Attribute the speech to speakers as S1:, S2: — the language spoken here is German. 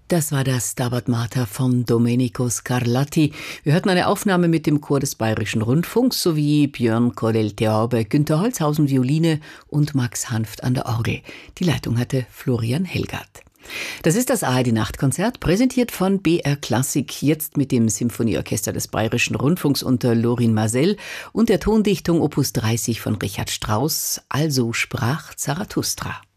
S1: Das war das Stabat Mater von Domenico Scarlatti. Wir hörten eine Aufnahme mit dem Chor des Bayerischen Rundfunks sowie Björn Kodel-Theorbe, Günter Holzhausen Violine und Max Hanft an der Orgel. Die Leitung hatte Florian Helgert. Das ist das ARD-Nachtkonzert, präsentiert von BR Klassik, jetzt mit dem Symphonieorchester des Bayerischen Rundfunks unter Lorin Maazel und der Tondichtung Opus 30 von Richard Strauss, Also sprach Zarathustra.